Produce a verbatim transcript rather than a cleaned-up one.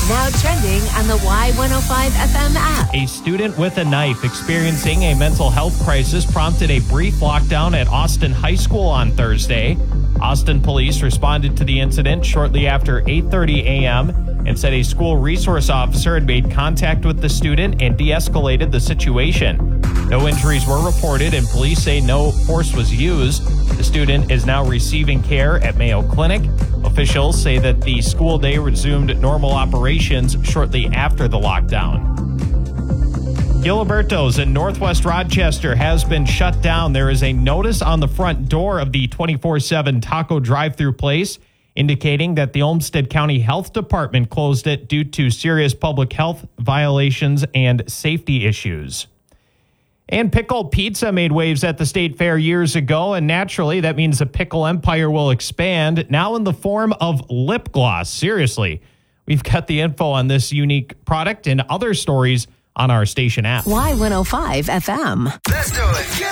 Now trending on the Y one oh five F M app. A student with a knife experiencing a mental health crisis prompted a brief lockdown at Austin High School on Thursday. Austin police responded to the incident shortly after eight thirty a.m. and said a school resource officer had made contact with the student and de-escalated the situation. No injuries were reported, and police say no force was used. The student is now receiving care at Mayo Clinic. Officials say that the school day resumed normal operations shortly after the lockdown. Giliberto's in Northwest Rochester has been shut down. There is a notice on the front door of the twenty-four seven taco drive-thru place indicating that the Olmsted County Health Department closed it due to serious public health violations and safety issues. And Pickle Pizza made waves at the State Fair years ago, and naturally that means the pickle empire will expand, now in the form of lip gloss. Seriously, we've got the info on this unique product and other stories on our station app. Y one oh five F M. Let's do it.